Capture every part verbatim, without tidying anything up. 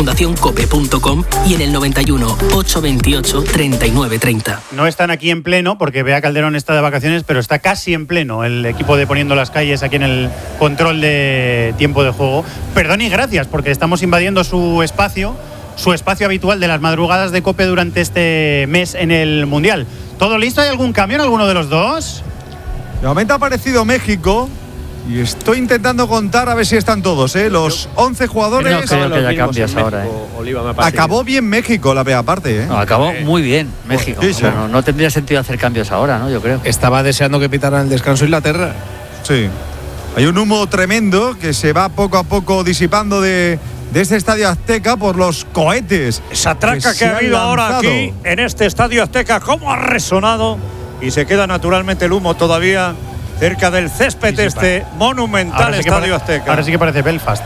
fundación cope punto com y en el noventa y uno, ochocientos veintiocho, treinta y nueve treinta. No están aquí en pleno porque Bea Calderón está de vacaciones, pero está casi en pleno el equipo de Poniendo las Calles aquí en el control de tiempo de juego. Perdón y gracias porque estamos invadiendo su espacio, su espacio habitual de las madrugadas de COPE durante este mes en el Mundial. ¿Todo listo? ¿Hay algún cambio en alguno de los dos? De momento ha aparecido México y estoy intentando contar a ver si están todos, ¿eh? Los once jugadores. No creo que haya cambios ahora, ¿eh? Oliva, me parece. Acabó bien México la primera parte, ¿eh? No, acabó muy bien México. Sí, sí. Bueno, no tendría sentido hacer cambios ahora, ¿no? Yo creo. Estaba deseando que pitaran el descanso Inglaterra. Sí. Hay un humo tremendo que se va poco a poco disipando de, de este Estadio Azteca por los cohetes. Esa traca que, que ha habido ahora aquí en este Estadio Azteca, cómo ha resonado, y se queda naturalmente el humo todavía cerca del césped de este monumental sí Estadio pare- Azteca. Ahora sí que parece Belfast.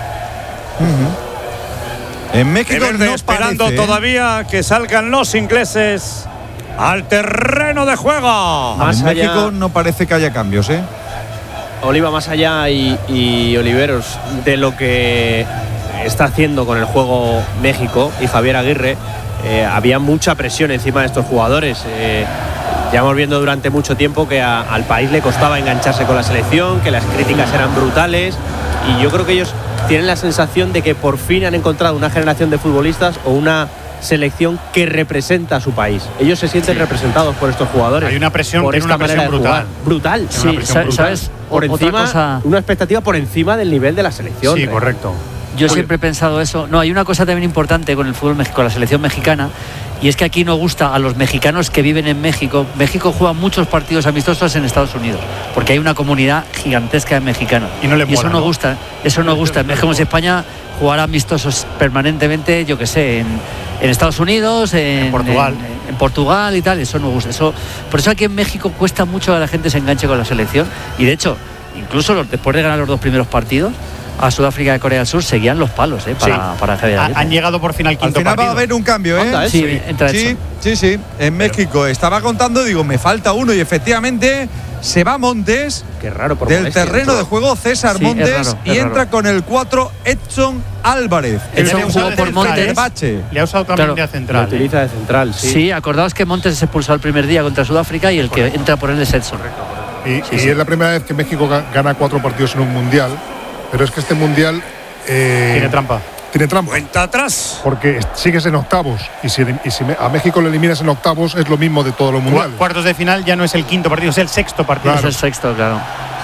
Uh-huh. En México Verde no esperando parece, ¿eh? todavía que salgan los ingleses al terreno de juego. Más en allá, México no parece que haya cambios, ¿eh? Oliva, más allá y, y Oliveros de lo que está haciendo con el juego México y Javier Aguirre, eh, había mucha presión encima de estos jugadores. Eh, Llevamos viendo durante mucho tiempo que a, al país le costaba engancharse con la selección, que las críticas eran brutales, y yo creo que ellos tienen la sensación de que por fin han encontrado una generación de futbolistas o una selección que representa a su país. Ellos se sienten sí. representados por estos jugadores. Hay una presión, por tiene esta una presión brutal. Brutal, sí, una presión brutal. ¿Sabes? Por Otra encima, cosa... una expectativa por encima del nivel de la selección. Sí, ¿eh? correcto. Yo siempre he pensado eso. No, hay una cosa también importante con el fútbol, con la selección mexicana, y es que aquí no gusta a los mexicanos que viven en México. México juega muchos partidos amistosos en Estados Unidos, porque hay una comunidad gigantesca de mexicanos. Y, no le mola, eso no, ¿no? gusta, eso no gusta. Es como si España jugara amistosos permanentemente, yo que sé, en, en Estados Unidos, en, en Portugal. En, en Portugal y tal. Eso no gusta. Eso, por eso aquí en México cuesta mucho que la gente se enganche con la selección. Y de hecho, incluso los, después de ganar los dos primeros partidos, a Sudáfrica y Corea del Sur seguían los palos, ¿eh? Para, sí. para Javier Aguirre. Han llegado por fin al quinto Al final partido. va a haber un cambio, ¿eh? ¿Onda, sí, entra sí, sí, sí. En México estaba contando, digo, me falta uno y efectivamente se va Montes. Qué raro por del molestia, terreno ¿no? de juego César Sí, Montes es raro, y es entra raro. con el cuatro Edson Álvarez. Edson El jugó por Montes. Bache. Le ha usado también Claro. de Lo central. ¿eh? utiliza de central, sí. Sí, acordaos que Montes se expulsó el primer día contra Sudáfrica y el que entra por él es Edson. Y, Sí, y sí. es la primera vez que México ga- gana cuatro partidos en un mundial, pero es que este mundial eh, Tiene trampa. tiene trampa. Cuenta atrás. Porque sigues en octavos y si, y si me- a México le eliminas en octavos es lo mismo de todos los Cu- mundiales. Cuartos de final ya no es el quinto partido, es el sexto partido. Claro. Es el sexto, claro.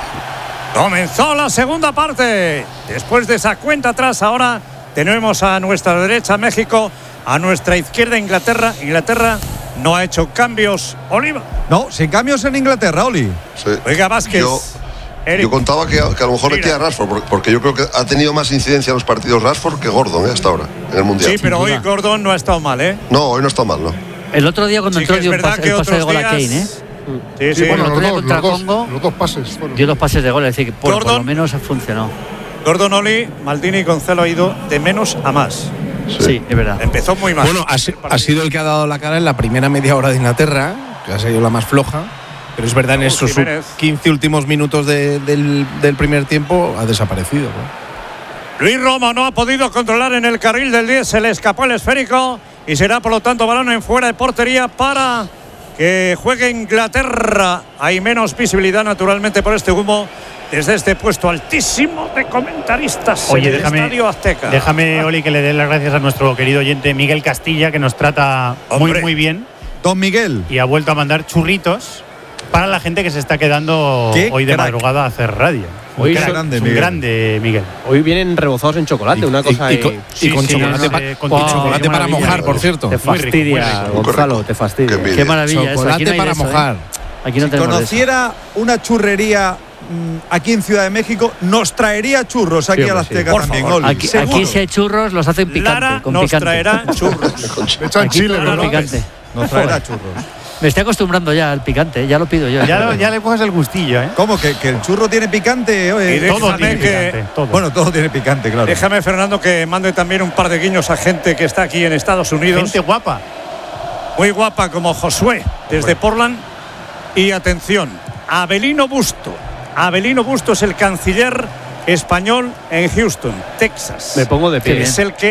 Comenzó la segunda parte. Después de esa cuenta atrás, ahora tenemos a nuestra derecha México, a nuestra izquierda Inglaterra. Inglaterra no ha hecho cambios. Oliva. No, sin cambios en Inglaterra, Oli. Sí. Oiga, Vázquez. Yo, Eric. yo contaba que, que a lo mejor Mira. metía a Rashford, porque- porque yo creo que ha tenido más incidencia en los partidos Rashford que Gordon, ¿eh? Hasta ahora, en el Mundial. Sí, pero hoy duda. Gordon no ha estado mal, ¿eh? No, hoy no está mal, ¿no? El otro día cuando Sí entró que es dio un verdad pase, que el pase de otros gol a días- Kane, ¿eh? Sí, sí. Bueno, el los otro día dos, contra los, dos, Congo los dos pases. fueron. dio dos pases de gol, es decir, que por, por Gordon. lo menos funcionó. Gordon, Oli, Maldini y Gonzalo ha ido de menos a más. Sí, es verdad. Empezó muy mal. Bueno, ha, si- ha sido el que ha dado la cara en la primera media hora de Inglaterra, que ha sido la más floja. Pero es verdad, en Raúl esos Jiménez. quince últimos minutos de- del, del primer tiempo ha desaparecido, ¿no? Luis Romo no ha podido controlar en el carril del diez, se le escapó el esférico y será por lo tanto balón en fuera de portería para que juegue Inglaterra. Hay menos visibilidad naturalmente por este humo desde este puesto altísimo de comentaristas Oye, en el déjame, Estadio Azteca. déjame, Oli, que le dé las gracias a nuestro querido oyente Miguel Castilla, que nos trata muy, Hombre. muy bien Don Miguel. y ha vuelto a mandar churritos para la gente que se está quedando Qué hoy de crack. madrugada a hacer radio. Hoy Un son- crack, grande, es un Miguel. grande, Miguel. Hoy vienen rebozados en chocolate, una cosa. y, eh, con, y Sí, con sí, chocolate, no pa- sé, con con wow, chocolate qué para maravilla. mojar, por cierto. te muy rico, fastidia, muy rico. Muy Gonzalo, rico. te fastidia. Qué envidia. Qué maravilla eso. Aquí Chocolate no hay para de eso, ¿eh? mojar. Aquí no Si tenemos de eso. conociera una churrería mm, aquí en Ciudad de México, nos traería churros aquí Sí, al hombre, sí. Azteca Por también, favor. Oli. Aquí, Seguro. aquí si hay churros los hacen picante, Lara con nos picante. traerá churros. Le echan Aquí chile, todo ¿verdad? picante. Nos traerá churros. Me estoy acostumbrando ya al picante, ya lo pido yo. Ya, lo- ya le coges el gustillo, ¿eh? ¿Cómo? ¿Que, que el churro tiene picante? Oye, Y Todo déjame tiene que- picante, todo. bueno, todo tiene picante, claro. Déjame, Fernando, que mande también un par de guiños a gente que está aquí en Estados Unidos. Gente guapa. Muy guapa como Josué desde Portland. Y atención, Avelino Busto. Avelino Busto es el canciller español en Houston, Texas. Me pongo de pie. Qué bien. Es el que